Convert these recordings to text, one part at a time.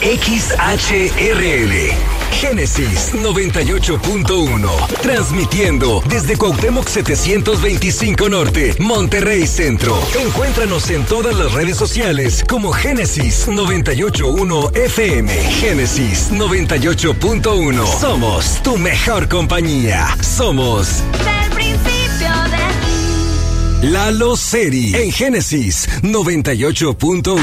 XHRL. Génesis 98.1. Transmitiendo desde Cuauhtémoc 725 Norte, Monterrey Centro. Encuéntranos en todas las redes sociales como Génesis 98.1 FM. Génesis 98.1. Somos tu mejor compañía. Somos del principio de Lalo Seri en Génesis 98.1.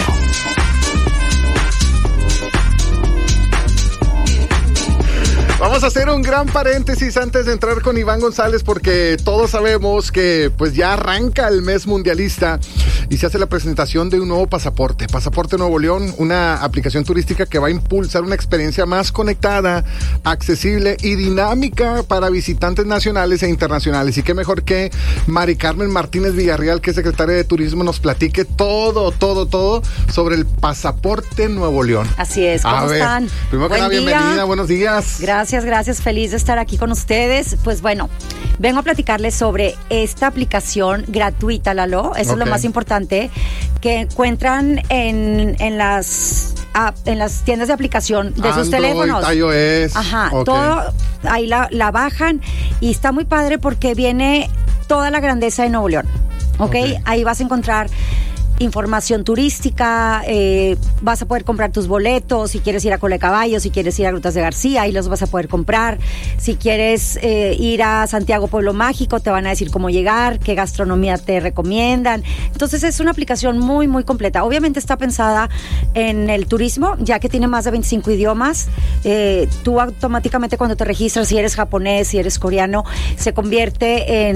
Vamos a hacer un gran paréntesis antes de entrar con Iván González, porque todos sabemos que pues ya arranca el mes mundialista y se hace la presentación de un nuevo pasaporte. Pasaporte Nuevo León, una aplicación turística que va a impulsar una experiencia más conectada, accesible y dinámica para visitantes nacionales e internacionales. Y qué mejor que Mari Carmen Martínez Villarreal, que es secretaria de Turismo, nos platique todo sobre el Pasaporte Nuevo León. Así es, ¿cómo están? Primero que nada, bienvenida, buenos días. Gracias, feliz de estar aquí con ustedes. Pues bueno, vengo a platicarles sobre esta aplicación gratuita, Lalo. Eso es lo más importante, que encuentran en las tiendas de aplicación de sus teléfonos. iOS. Ajá, todo ahí la bajan y está muy padre porque viene toda la grandeza de Nuevo León. Okay. Ahí vas a encontrar información turística, vas a poder comprar tus boletos, si quieres ir a Cola de Caballos, si quieres ir a Grutas de García, ahí los vas a poder comprar. Si quieres ir a Santiago Pueblo Mágico, te van a decir cómo llegar, qué gastronomía te recomiendan. Entonces es una aplicación muy, muy completa. Obviamente está pensada en el turismo, ya que tiene más de 25 idiomas. Tú automáticamente cuando te registras, si eres japonés, si eres coreano, se convierte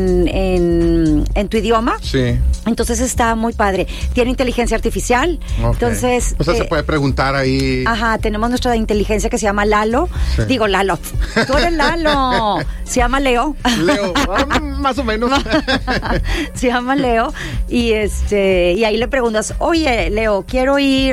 en tu idioma. Sí. Entonces está muy padre. Tiene inteligencia artificial. Entonces, o sea, se puede preguntar ahí. Ajá, tenemos nuestra inteligencia que se llama Lalo. Sí. Digo, Lalo. Tú eres Lalo. Se llama Leo. Leo, más o menos. Se llama Leo. Y y ahí le preguntas, oye, Leo, quiero ir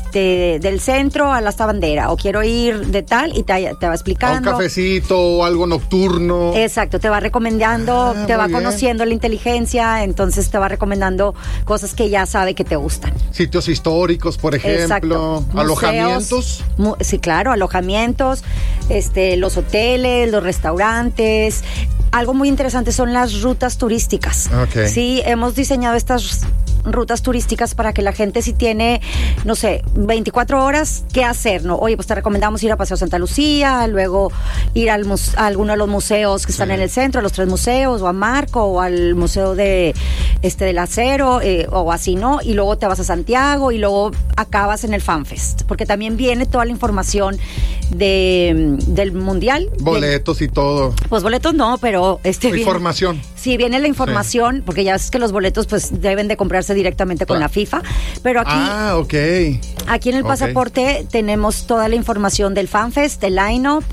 del centro a la Bandera, o quiero ir de tal, y te va explicando. A un cafecito o algo nocturno. Exacto, te va recomendando, te va conociendo la inteligencia, entonces te va recomendando cosas que ya sabe que te gustan. Sitios históricos, por ejemplo. Exacto. Alojamientos. Sí, claro, alojamientos, los hoteles, los restaurantes. Algo muy interesante son las rutas turísticas. Sí, hemos diseñado estas rutas turísticas para que la gente, si tiene, no sé, 24 horas, ¿qué hacer? ¿No? Oye, pues te recomendamos ir a Paseo Santa Lucía, luego ir a alguno de los museos que están en el centro, los 3 museos, o a Marco, o al Museo del Acero, o así, ¿no? Y luego te vas a Santiago y luego acabas en el FanFest, porque también viene toda la información del Mundial. Boletos y todo. Pues boletos no, pero información. Sí, viene la información, porque ya es que los boletos pues deben de comprarse directamente con la FIFA, pero aquí aquí en el pasaporte tenemos toda la información del FanFest, del line-up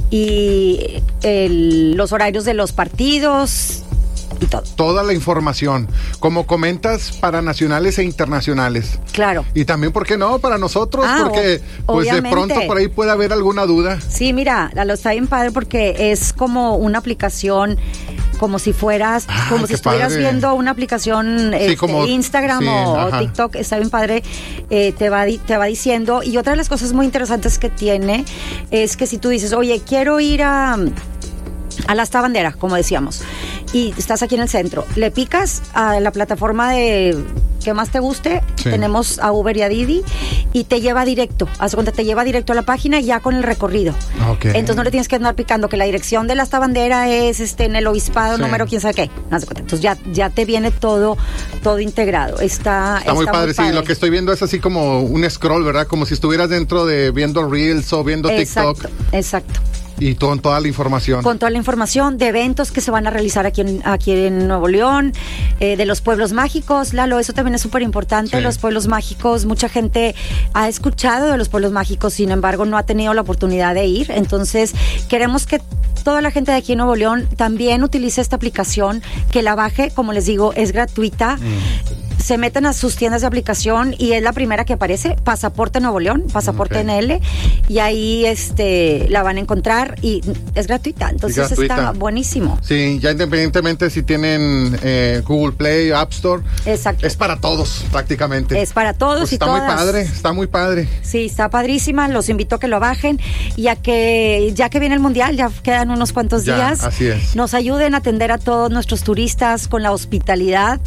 y los horarios de los partidos y todo. Toda la información, como comentas, para nacionales e internacionales. Claro. Y también, ¿por qué no? Para nosotros, porque pues obviamente, de pronto por ahí puede haber alguna duda. Sí, mira, lo está bien padre porque es como una aplicación, como si fueras, como si estuvieras viendo una aplicación como Instagram o TikTok. Está bien padre, te va diciendo. Y otra de las cosas muy interesantes que tiene es que si tú dices, oye, quiero ir a la Bandera, como decíamos, y estás aquí en el centro, le picas a la plataforma de que más te guste, tenemos a Uber y a Didi, y te lleva directo, haz cuenta, te lleva directo a la página ya con el recorrido. Entonces no le tienes que andar picando que la dirección de la Bandera es en el obispado número quién sabe qué, haz cuenta. Entonces ya te viene todo integrado. Está muy padre, sí, lo que estoy viendo es así como un scroll, ¿verdad? Como si estuvieras dentro de viendo Reels o viendo TikTok. Exacto. Y con toda la información. Con toda la información de eventos que se van a realizar aquí en Nuevo León, de los pueblos mágicos. Lalo, eso también es súper importante. Los pueblos mágicos, mucha gente ha escuchado de los pueblos mágicos, sin embargo no ha tenido la oportunidad de ir. Entonces queremos que toda la gente de aquí en Nuevo León también utilice esta aplicación, que la baje, como les digo, es gratuita. se meten a sus tiendas de aplicación y es la primera que aparece, Pasaporte Nuevo León, Pasaporte NL, y ahí la van a encontrar y es gratuita, entonces está buenísimo. Sí, ya independientemente si tienen Google Play, App Store. Exacto. Es para todos, prácticamente. Es para todos pues y todas. Está muy padre. Sí, está padrísima, los invito a que lo bajen, ya que viene el Mundial, ya quedan unos cuantos días. Así es. Nos ayuden a atender a todos nuestros turistas con la hospitalidad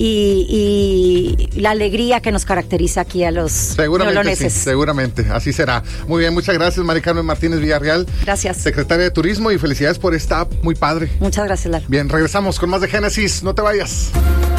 y la alegría que nos caracteriza aquí a los neoloneses. Sí, seguramente, así será. Muy bien, muchas gracias, Mari Carmen Martínez Villarreal. Gracias. Secretaria de Turismo, y felicidades por esta app muy padre. Muchas gracias, Lalo. Bien, regresamos con más de Génesis, no te vayas.